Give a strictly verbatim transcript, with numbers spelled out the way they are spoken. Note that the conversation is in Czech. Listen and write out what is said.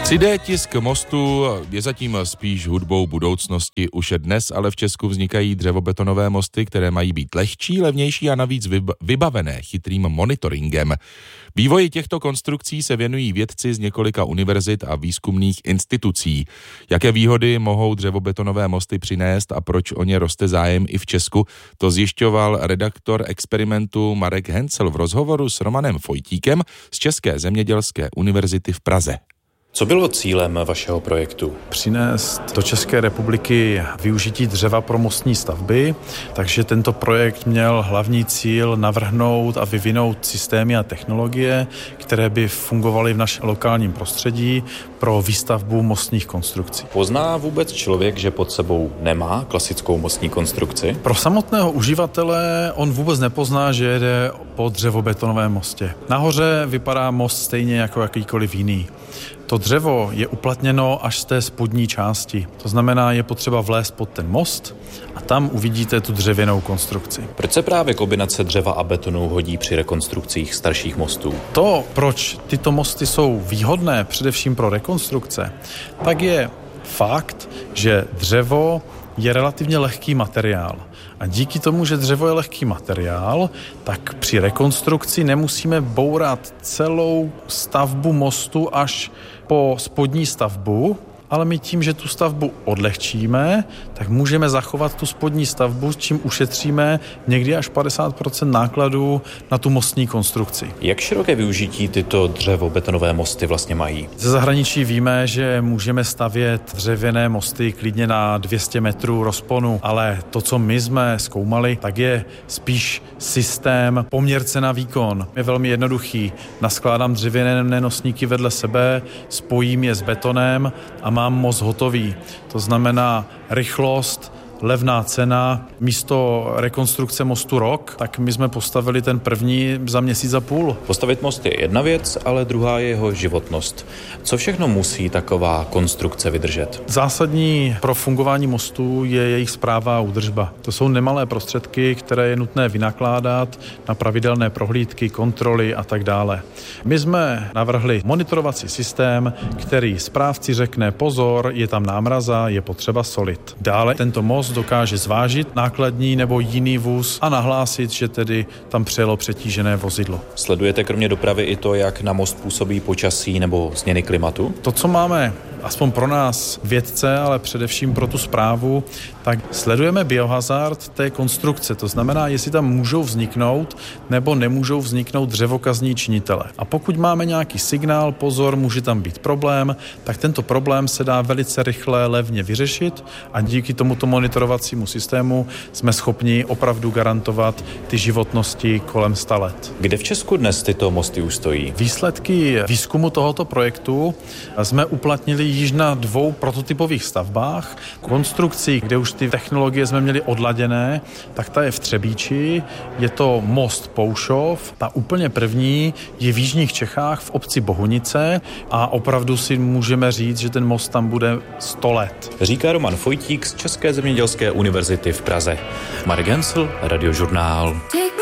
tři dé tisk mostu je zatím spíš hudbou budoucnosti. Už dnes ale v Česku vznikají dřevobetonové mosty, které mají být lehčí, levnější a navíc vybavené chytrým monitoringem. Vývoji těchto konstrukcí se věnují vědci z několika univerzit a výzkumných institucí. Jaké výhody mohou dřevobetonové mosty přinést a proč o ně roste zájem i v Česku, to zjišťoval redaktor experimentu Marek Hencel v rozhovoru s Romanem Fojtíkem z České zemědělské univerzity v Praze. Co bylo cílem vašeho projektu? Přinést do České republiky využití dřeva pro mostní stavby, takže tento projekt měl hlavní cíl navrhnout a vyvinout systémy a technologie, které by fungovaly v našem lokálním prostředí pro výstavbu mostních konstrukcí. Pozná vůbec člověk, že pod sebou nemá klasickou mostní konstrukci? Pro samotného uživatele on vůbec nepozná, že jede po dřevobetonovém mostě. Nahoře vypadá most stejně jako jakýkoliv jiný. To dřevo je uplatněno až z té spodní části. To znamená, je potřeba vlézt pod ten most a tam uvidíte tu dřevěnou konstrukci. Proč se právě kombinace dřeva a betonu hodí při rekonstrukcích starších mostů? To, proč tyto mosty jsou výhodné především pro rekonstrukce, tak je fakt, že dřevo je relativně lehký materiál. A díky tomu, že dřevo je lehký materiál, tak při rekonstrukci nemusíme bourat celou stavbu mostu až po spodní stavbu, ale my tím, že tu stavbu odlehčíme, tak můžeme zachovat tu spodní stavbu, s čím ušetříme někdy až padesát procent nákladů na tu mostní konstrukci. Jak široké využití tyto dřevobetonové mosty vlastně mají? Ze zahraničí víme, že můžeme stavět dřevěné mosty klidně na dvě stě metrů rozponu, ale to, co my jsme zkoumali, tak je spíš systém poměr cena výkon. Je velmi jednoduchý. Naskládám dřevěné nosníky vedle sebe, spojím je s betonem a mám most hotový. To znamená rychlost, levná cena. Místo rekonstrukce mostu rok, tak my jsme postavili ten první za měsíc a půl. Postavit most je jedna věc, ale druhá je jeho životnost. Co všechno musí taková konstrukce vydržet? Zásadní pro fungování mostu je jejich správa a údržba. To jsou nemalé prostředky, které je nutné vynakládat na pravidelné prohlídky, kontroly a tak dále. My jsme navrhli monitorovací systém, který správci řekne pozor, je tam námraza, je potřeba solit. Dále tento most dokáže zvážit nákladní nebo jiný vůz a nahlásit, že tedy tam přijelo přetížené vozidlo. Sledujete kromě dopravy i to, jak na most působí počasí nebo změny klimatu? To, co máme, aspoň pro nás vědce, ale především pro tu správu, tak sledujeme biohazard té konstrukce. To znamená, jestli tam můžou vzniknout nebo nemůžou vzniknout dřevokazní činitele. A pokud máme nějaký signál, pozor, může tam být problém, tak tento problém se dá velice rychle, levně vyřešit a díky tomuto monitorovacímu systému jsme schopni opravdu garantovat ty životnosti kolem sta let. Kde v Česku dnes tyto mosty už stojí? Výsledky výzkumu tohoto projektu jsme uplatnili již na dvou prototypových stavbách. Konstrukcí, kde už ty technologie jsme měli odladěné, tak ta je v Třebíči, je to most Poušov. Ta úplně první je v jižních Čechách v obci Bohunice a opravdu si můžeme říct, že ten most tam bude sto let. Říká Roman Fojtík z České zemědělské univerzity v Praze. Marek Hencel, Radiožurnál.